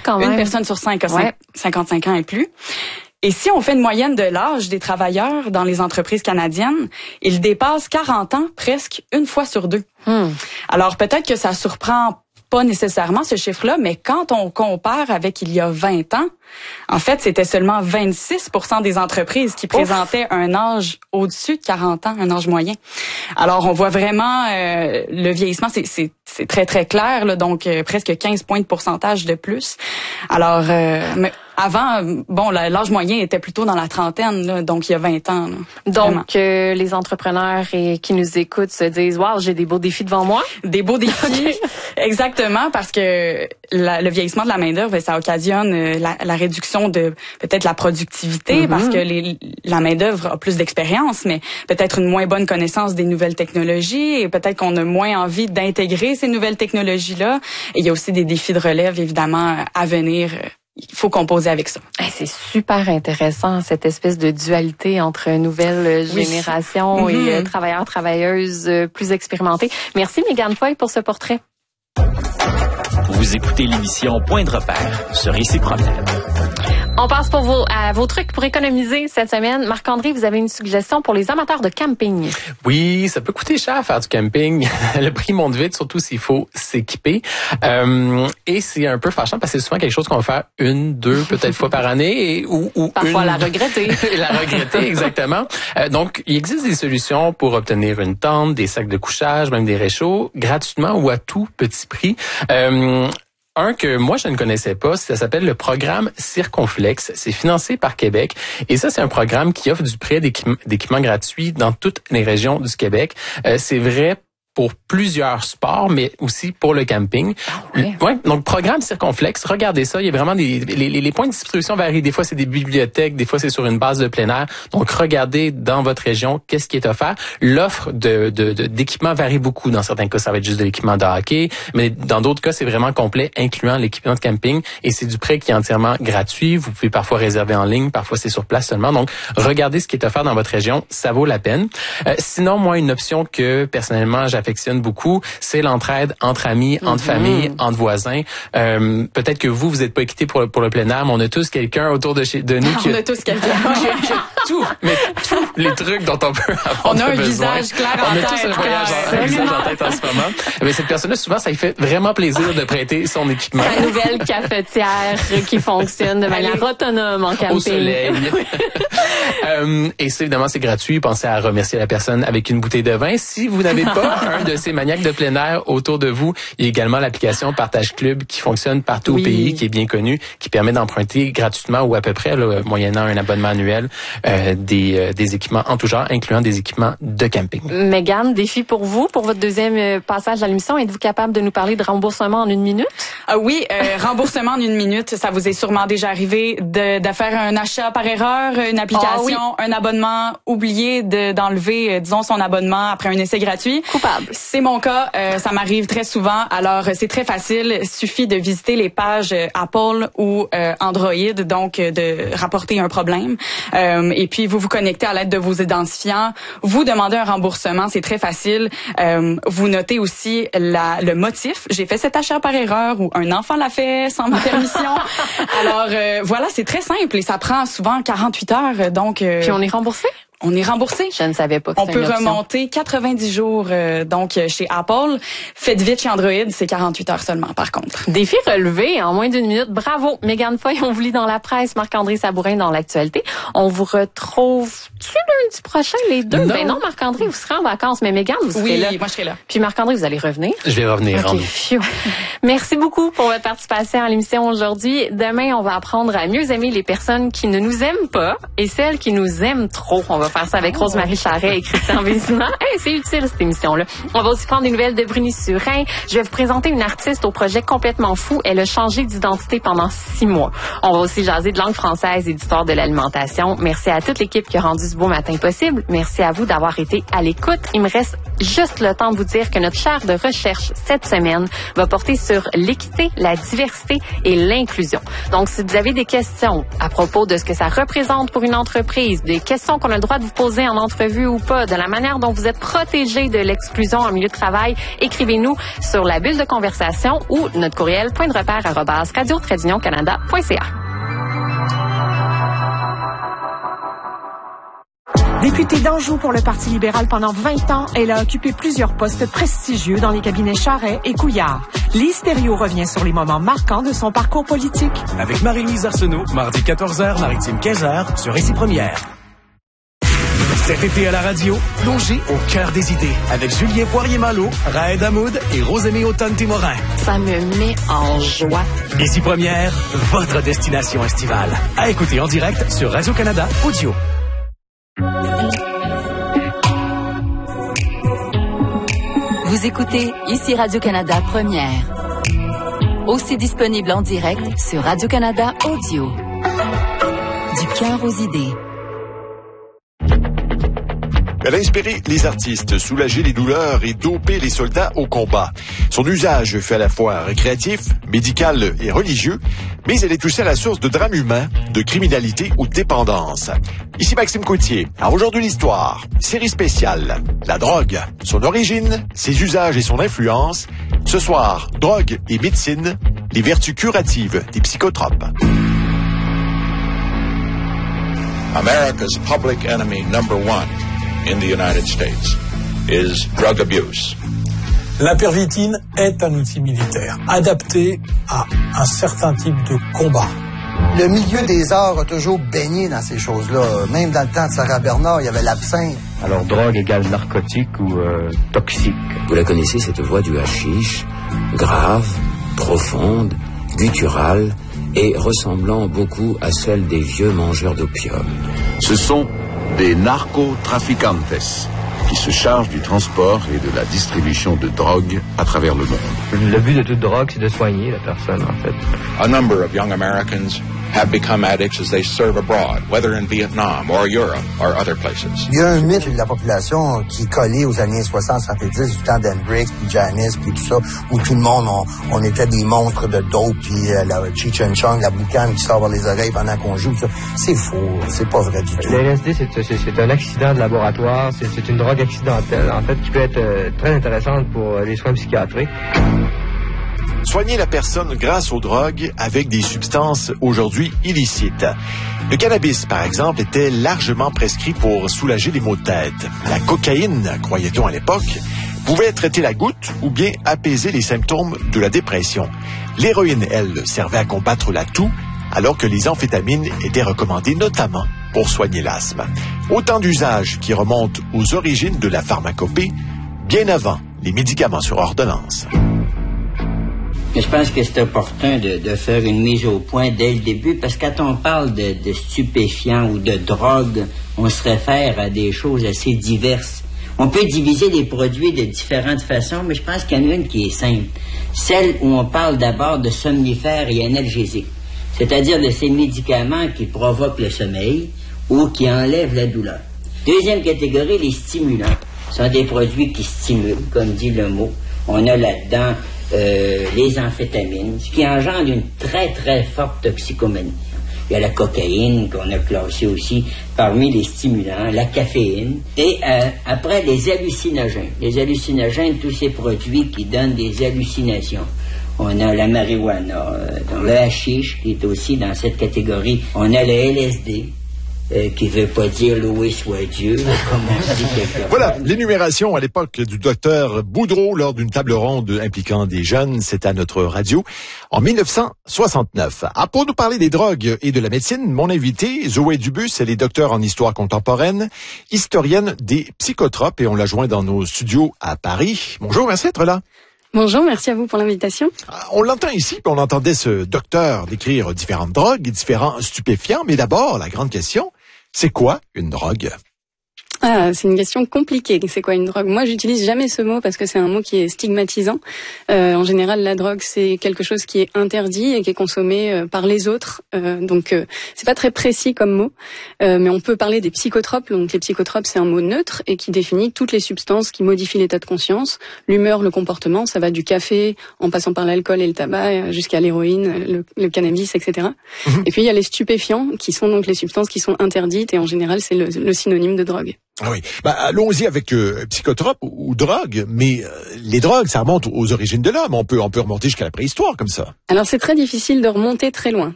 quand même. Une personne sur 5 a 55 ans et plus. Et si on fait une moyenne de l'âge des travailleurs dans les entreprises canadiennes, ils dépassent 40 ans presque une fois sur deux. Alors peut-être que ça surprend pas nécessairement ce chiffre-là, mais quand on compare avec il y a 20 ans, en fait, c'était seulement 26% des entreprises qui présentaient un âge au-dessus de 40 ans, un âge moyen. Alors, on voit vraiment le vieillissement, c'est très, très clair, là, donc presque 15 points de pourcentage de plus. Alors, mais avant, bon, l'âge moyen était plutôt dans la trentaine, là, donc il y a 20 ans. Là, donc, les entrepreneurs qui nous écoutent se disent « Wow, j'ai des beaux défis devant moi ». Des beaux défis, exactement, parce que le vieillissement de la main-d'œuvre, ça occasionne la réduction de peut-être la productivité, parce que la main-d'œuvre a plus d'expérience, mais peut-être une moins bonne connaissance des nouvelles technologies, et peut-être qu'on a moins envie d'intégrer ces nouvelles technologies-là. Et il y a aussi des défis de relève, évidemment, à venir. Il faut composer avec ça. C'est super intéressant, cette espèce de dualité entre nouvelle génération et travailleurs, travailleuses plus expérimentés. Merci Mégane Foy pour ce portrait. Vous écoutez l'émission Point de repère sur Ici Problème. On passe à vos trucs pour économiser cette semaine. Marc-André, vous avez une suggestion pour les amateurs de camping. Oui, ça peut coûter cher faire du camping. Le prix monte vite, surtout s'il faut s'équiper. Et c'est un peu fâchant parce que c'est souvent quelque chose qu'on va faire une, deux, peut-être fois par année. Ou parfois la regretter. La regretter, exactement. Donc, il existe des solutions pour obtenir une tente, des sacs de couchage, même des réchauds, gratuitement ou à tout petit prix. Un que moi, je ne connaissais pas, ça s'appelle le programme Circonflex. C'est financé par Québec. Et ça, c'est un programme qui offre du prêt d'équipements gratuits dans toutes les régions du Québec. C'est vrai pour plusieurs sports, mais aussi pour le camping. Ouais, donc programme Circonflex, regardez ça, il y a vraiment les points de distribution varient. Des fois, c'est des bibliothèques, des fois, c'est sur une base de plein air. Donc, regardez dans votre région qu'est-ce qui est offert. L'offre d'équipements varie beaucoup. Dans certains cas, ça va être juste de l'équipement de hockey, mais dans d'autres cas, c'est vraiment complet, incluant l'équipement de camping. Et c'est du prêt qui est entièrement gratuit. Vous pouvez parfois réserver en ligne, parfois c'est sur place seulement. Donc, regardez ce qui est offert dans votre région, ça vaut la peine. Sinon, moi, une option que personnellement j'affectionne beaucoup, c'est l'entraide entre amis, entre familles, entre voisins. Peut-être que vous êtes pas équipés pour le plein air, mais on a tous quelqu'un autour de nous qui... On a tous quelqu'un. tous les trucs dont on peut avoir besoin. On a un visage clair en tête. On a tous un visage en tête en ce moment. Mais cette personne-là, souvent, ça lui fait vraiment plaisir de prêter son équipement. Sa nouvelle cafetière qui fonctionne de manière autonome en camping. Au soleil. Et ça, évidemment, c'est gratuit. Pensez à remercier la personne avec une bouteille de vin. Si vous n'avez pas un de ces maniaques de plein air autour de vous, il y a également l'application Partage Club qui fonctionne partout au pays, qui est bien connue, qui permet d'emprunter gratuitement ou à peu près, là, moyennant un abonnement annuel, des équipements en tout genre, incluant des équipements de camping. Mégane, défi pour vous, pour votre deuxième passage à l'émission. Êtes-vous capable de nous parler de remboursement en 1 minute? Oui, remboursement en 1 minute, ça vous est sûrement déjà arrivé de faire un achat par erreur, une application, un abonnement, oublier d'enlever, disons, son abonnement après un essai gratuit. Coupable. C'est mon cas, ça m'arrive très souvent. Alors, c'est très facile. Il suffit de visiter les pages Apple ou Android, donc de rapporter un problème. Et puis, vous connectez à l'aide de vos identifiants. Vous demandez un remboursement, c'est très facile. Vous notez aussi le motif. J'ai fait cet achat par erreur ou un enfant l'a fait sans ma permission. Alors, voilà, c'est très simple et ça prend souvent 48 heures. Donc, puis on est remboursé? On est remboursé. Je ne savais pas que c'était une option. On peut remonter 90 jours donc chez Apple. Faites vite chez Android, c'est 48 heures seulement par contre. Défi relevé en moins d'1 minute. Bravo. Mégane Foy, on vous lit dans la presse. Marc-André Sabourin dans l'actualité. On vous retrouve lundi prochain les deux. Non. Ben non, Marc-André, vous serez en vacances, mais Mégane, vous serez là. Oui, moi je serai là. Puis Marc-André, vous allez revenir. Je vais revenir. Okay, merci beaucoup pour votre participation à l'émission aujourd'hui. Demain, on va apprendre à mieux aimer les personnes qui ne nous aiment pas et celles qui nous aiment trop. On va faire ça avec Rosemary Charret et Christian Vézina. Hey, c'est utile cette émission-là. On va aussi prendre des nouvelles de Bruni Surin. Je vais vous présenter une artiste au projet complètement fou. Elle a changé d'identité pendant 6 mois. On va aussi jaser de langue française et d'histoire de l'alimentation. Merci à toute l'équipe qui a rendu ce beau matin possible. Merci à vous d'avoir été à l'écoute. Il me reste juste le temps de vous dire que notre chaire de recherche cette semaine va porter sur l'équité, la diversité et l'inclusion. Donc, si vous avez des questions à propos de ce que ça représente pour une entreprise, des questions qu'on a le droit droit de vous poser en entrevue ou pas, de la manière dont vous êtes protégé de l'exclusion en milieu de travail, écrivez-nous sur la bulle de conversation ou notre courriel point-de-repère@radio-canada.ca. Députée d'Anjou pour le Parti libéral pendant 20 ans, elle a occupé plusieurs postes prestigieux dans les cabinets Charest et Couillard. Lise Thériault revient sur les moments marquants de son parcours politique. Avec Marie-Louise Arsenault, mardi 14h, Maritime 15h, sur Récit Première. Cet été à la radio, plongez au cœur des idées avec Julien Poirier-Malo, Raed Hamoud et Rosemée Automne-Témorin. Ça me met en joie. Récit Première, votre destination estivale. À écouter en direct sur Radio-Canada Audio. Vous écoutez ici Radio-Canada Première. Aussi disponible en direct sur Radio-Canada Audio. Du cœur aux idées. Elle a inspiré les artistes, soulagé les douleurs et dopé les soldats au combat. Son usage fait à la fois récréatif, médical et religieux, mais elle est aussi à la source de drames humains, de criminalité ou de dépendance. Ici Maxime Coutier. À Aujourd'hui l'Histoire, série spéciale, la drogue, son origine, ses usages et son influence. Ce soir, drogue et médecine, les vertus curatives des psychotropes. America's public enemy number one in the United States is drug abuse. La pervitine est un outil militaire adapté à un certain type de combat. Le milieu des arts a toujours baigné dans ces choses-là. Même dans le temps de Sarah Bernard, il y avait l'absinthe. Alors, drogue égale narcotique ou toxique. Vous la connaissez, cette voix du hashish, grave, profonde, gutturale et ressemblant beaucoup à celle des vieux mangeurs d'opium. Ce sont des narcotraficantes qui se chargent du transport et de la distribution de drogue à travers le monde. Le but de toute drogue, c'est de soigner la personne, en fait. A number of young Americans have become addicts as they serve abroad, whether in Vietnam or Europe or other places. Il y a un mythe de la population qui est collé aux années 60-70, du temps d'Hendrix, puis Janis, puis tout ça, où tout le monde, on était des monstres de dope, puis la Cheech and Chong, la boucane qui sort par les oreilles pendant qu'on joue, ça. C'est faux, c'est pas vrai du tout. Le LSD, c'est un accident de laboratoire, c'est une drogue accidentelle, en fait, qui peut être très intéressante pour les soins psychiatriques. Soigner la personne grâce aux drogues avec des substances aujourd'hui illicites. Le cannabis, par exemple, était largement prescrit pour soulager les maux de tête. La cocaïne, croyait-on à l'époque, pouvait traiter la goutte ou bien apaiser les symptômes de la dépression. L'héroïne, elle, servait à combattre la toux, alors que les amphétamines étaient recommandées notamment pour soigner l'asthme. Autant d'usages qui remontent aux origines de la pharmacopée, bien avant les médicaments sur ordonnance. Je pense que c'est opportun de faire une mise au point dès le début, parce que quand on parle de stupéfiants ou de drogue, on se réfère à des choses assez diverses. On peut diviser les produits de différentes façons, mais je pense qu'il y en a une qui est simple. Celle où on parle d'abord de somnifères et analgésiques, c'est-à-dire de ces médicaments qui provoquent le sommeil ou qui enlèvent la douleur. Deuxième catégorie, les stimulants. Ce sont des produits qui stimulent, comme dit le mot. On a là-dedans les amphétamines, ce qui engendre une très très forte toxicomanie. Il y a la cocaïne qu'on a classée aussi parmi les stimulants, la caféine, et après les hallucinogènes. Les hallucinogènes, tous ces produits qui donnent des hallucinations. On a la marijuana, le hashish qui est aussi dans cette catégorie. On a le LSD. Qui veut pas dire loué soit Dieu, comme on dit quelque part. Voilà, l'énumération à l'époque du docteur Boudreau lors d'une table ronde impliquant des jeunes, c'était à notre radio, en 1969. Pour nous parler des drogues et de la médecine, mon invité, Zoé Dubus, elle est docteure en histoire contemporaine, historienne des psychotropes, et on l'a joint dans nos studios à Paris. Bonjour, merci d'être là. Bonjour, merci à vous pour l'invitation. On l'entend ici, puis on entendait ce docteur décrire différentes drogues et différents stupéfiants, mais d'abord, la grande question, c'est quoi une drogue? Ah, c'est une question compliquée. C'est quoi une drogue? Moi, j'utilise jamais ce mot parce que c'est un mot qui est stigmatisant. En général, la drogue, c'est quelque chose qui est interdit et qui est consommé par les autres. Donc, c'est pas très précis comme mot. Mais on peut parler des psychotropes. Donc, les psychotropes, c'est un mot neutre et qui définit toutes les substances qui modifient l'état de conscience, l'humeur, le comportement. Ça va du café, en passant par l'alcool et le tabac, jusqu'à l'héroïne, le cannabis, etc. Et puis, il y a les stupéfiants, qui sont donc les substances qui sont interdites et en général, c'est le synonyme de drogue. Ah oui. Allons-y avec psychotrope ou drogue, mais les drogues, ça remonte aux origines de l'homme. On peut remonter jusqu'à la préhistoire comme ça. Alors c'est très difficile de remonter très loin.